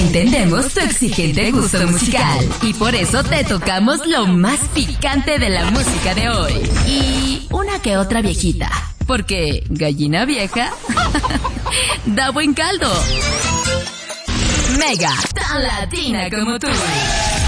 entendemos tu exigente gusto musical y por eso te tocamos lo más picante de la música de hoy. Y una que otra viejita, porque gallina vieja da buen caldo. Mega, tan latina como tú.